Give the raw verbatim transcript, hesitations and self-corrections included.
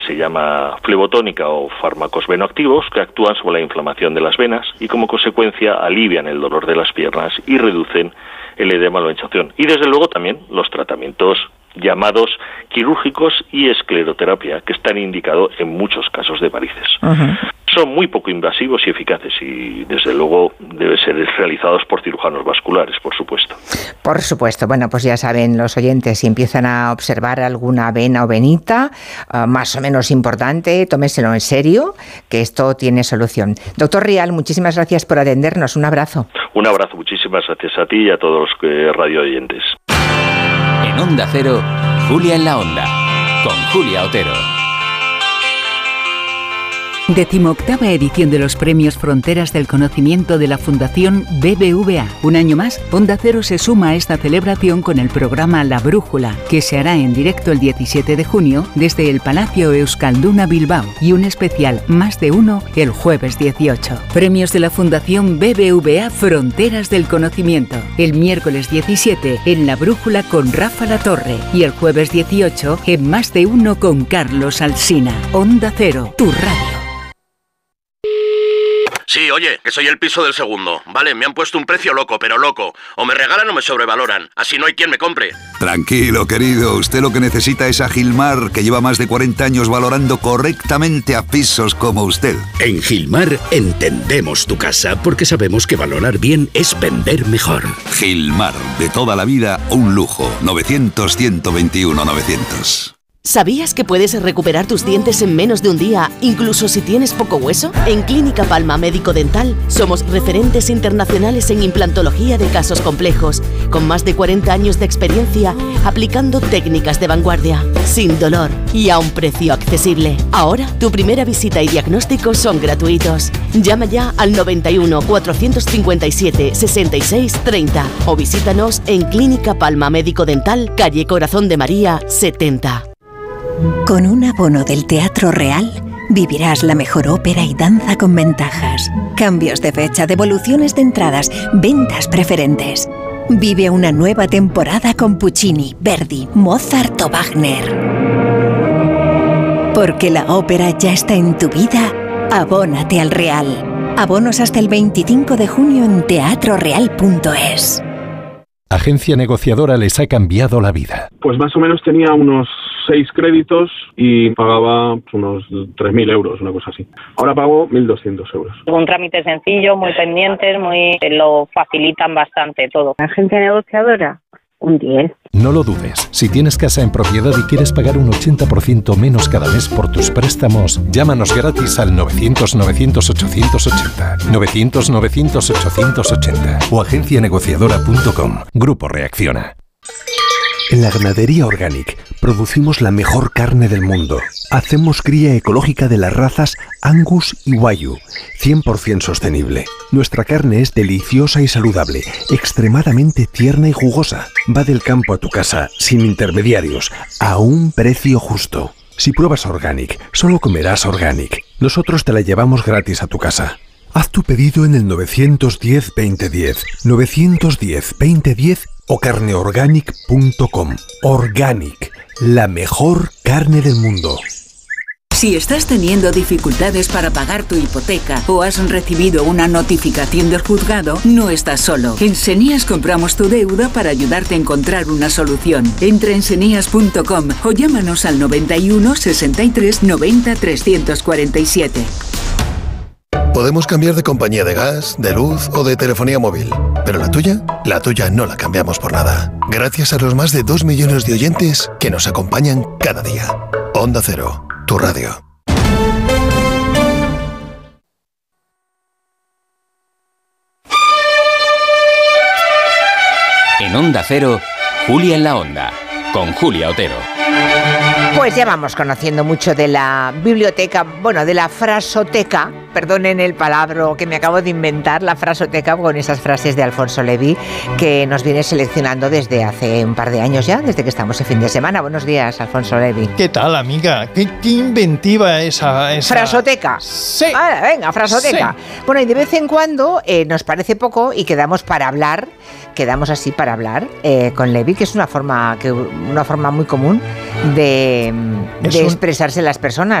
se llama flebotónica o fármacos venoactivos que actúan sobre la inflamación de las venas y como consecuencia alivian el dolor de las piernas y reducen el edema o la hinchazón. Y desde luego también los tratamientos llamados quirúrgicos y escleroterapia, que están indicados en muchos casos de varices. Uh-huh. Son muy poco invasivos y eficaces y, desde luego, deben ser realizados por cirujanos vasculares, por supuesto. Por supuesto. Bueno, pues ya saben los oyentes, si empiezan a observar alguna vena o venita uh, más o menos importante, tómeselo en serio, que esto tiene solución. Doctor Rial, muchísimas gracias por atendernos. Un abrazo. Un abrazo. Muchísimas gracias a ti y a todos los eh, radio oyentes. En Onda Cero, Julia en la Onda, con Julia Otero. Decimoctava edición de los Premios Fronteras del Conocimiento de la Fundación B B V A. Un año más, Onda Cero se suma a esta celebración con el programa La Brújula, que se hará en directo el diecisiete de junio desde el Palacio Euskalduna Bilbao, y un especial Más de Uno el jueves dieciocho. Premios de la Fundación B B V A Fronteras del Conocimiento. El miércoles diecisiete en La Brújula con Rafa Latorre y el jueves dieciocho en Más de Uno con Carlos Alsina. Onda Cero, tu radio. Sí, oye, que soy el piso del segundo. Vale, me han puesto un precio loco, pero loco. O me regalan o me sobrevaloran. Así no hay quien me compre. Tranquilo, querido. Usted lo que necesita es a Gilmar, que lleva más de cuarenta años valorando correctamente a pisos como usted. En Gilmar entendemos tu casa porque sabemos que valorar bien es vender mejor. Gilmar, de toda la vida, un lujo. novecientos, ciento veintiuno, novecientos. ¿Sabías que puedes recuperar tus dientes en menos de un día, incluso si tienes poco hueso? En Clínica Palma Médico Dental somos referentes internacionales en implantología de casos complejos, con más de cuarenta años de experiencia aplicando técnicas de vanguardia, sin dolor y a un precio accesible. Ahora, tu primera visita y diagnóstico son gratuitos. Llama ya al noventa y uno, cuatrocientos cincuenta y siete, sesenta y seis, treinta o visítanos en Clínica Palma Médico Dental, calle Corazón de María, setenta. Con un abono del Teatro Real vivirás la mejor ópera y danza con ventajas. Cambios de fecha, devoluciones de entradas, ventas preferentes. Vive una nueva temporada con Puccini, Verdi, Mozart o Wagner. Porque la ópera ya está en tu vida, abónate al Real. Abonos hasta el veinticinco de junio en teatro real punto es. Agencia Negociadora les ha cambiado la vida. Pues más o menos tenía unos seis créditos y pagaba unos tres mil euros, una cosa así. Ahora pago mil doscientos euros. Un trámite sencillo, muy pendientes, muy lo facilitan bastante todo. Agencia Negociadora, un diez. No lo dudes. Si tienes casa en propiedad y quieres pagar un ochenta por ciento menos cada mes por tus préstamos, llámanos gratis al novecientos, novecientos, ochocientos ochenta. novecientos, novecientos, ochocientos ochenta o agencia negociadora punto com. Grupo Reacciona. En la Ganadería Organic producimos la mejor carne del mundo. Hacemos cría ecológica de las razas Angus y Wagyu, cien por ciento sostenible. Nuestra carne es deliciosa y saludable, extremadamente tierna y jugosa. Va del campo a tu casa, sin intermediarios, a un precio justo. Si pruebas Organic, solo comerás Organic. Nosotros te la llevamos gratis a tu casa. Haz tu pedido en el novecientos diez, veinte diez, novecientos diez, veinte diez o carne organic punto com. Organic, la mejor carne del mundo. Si estás teniendo dificultades para pagar tu hipoteca o has recibido una notificación del juzgado, no estás solo. En Senías compramos tu deuda para ayudarte a encontrar una solución. Entra en senías punto com o llámanos al noventa y uno, sesenta y tres, noventa, trescientos cuarenta y siete. Podemos cambiar de compañía de gas, de luz o de telefonía móvil, pero la tuya, la tuya no la cambiamos por nada. Gracias a los más de dos millones de oyentes que nos acompañan cada día. Onda Cero, tu radio. En Onda Cero, Julia en la Onda, con Julia Otero. Pues ya vamos conociendo mucho de la biblioteca, bueno, de la frasoteca perdonen el palabra que me acabo de inventar, la frasoteca con esas frases de Alfonso Levi que nos viene seleccionando desde hace un par de años ya, desde que estamos en fin de semana. Buenos días, Alfonso Levi. ¿Qué tal, amiga? ¿Qué, qué inventiva esa, esa... Frasoteca. Sí. Ahora, venga, frasoteca. Sí. Bueno, y de vez en cuando eh, nos parece poco y quedamos para hablar, quedamos así para hablar eh, con Levi, que es una forma, que, una forma muy común de, de un... expresarse las personas.